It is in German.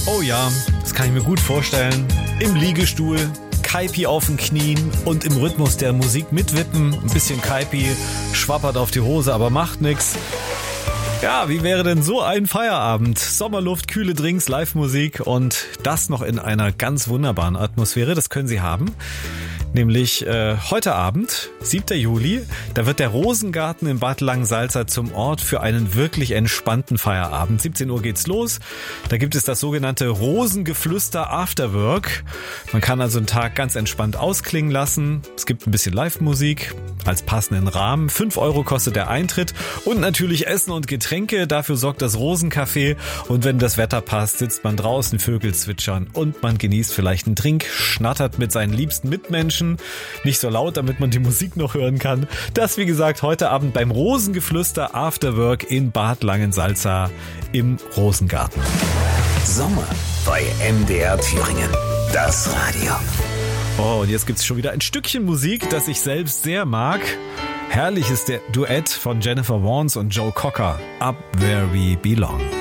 Oh ja, das kann ich mir gut vorstellen. Im Liegestuhl, Kaipi auf den Knien und im Rhythmus der Musik mitwippen. Ein bisschen Kaipi, schwappert auf die Hose, aber macht nix. Ja, wie wäre denn so ein Feierabend? Sommerluft, kühle Drinks, Live-Musik und das noch in einer ganz wunderbaren Atmosphäre. Das können Sie haben. Nämlich heute Abend, 7. Juli, da wird der Rosengarten in Bad Langensalza zum Ort für einen wirklich entspannten Feierabend. 17 Uhr geht's los. Da gibt es das sogenannte Rosengeflüster Afterwork. Man kann also einen Tag ganz entspannt ausklingen lassen. Es gibt ein bisschen Live-Musik als passenden Rahmen. 5 Euro kostet der Eintritt und natürlich Essen und Getränke. Dafür sorgt das Rosencafé. Und wenn das Wetter passt, sitzt man draußen, Vögel zwitschern und man genießt vielleicht einen Drink, schnattert mit seinen liebsten Mitmenschen. Nicht so laut, damit man die Musik noch hören kann. Das, wie gesagt, heute Abend beim Rosengeflüster Afterwork in Bad Langensalza im Rosengarten. Sommer bei MDR Thüringen. Das Radio. Oh, und jetzt gibt's schon wieder ein Stückchen Musik, das ich selbst sehr mag. Herrlich ist der Duett von Jennifer Warnes und Joe Cocker, Up Where We Belong.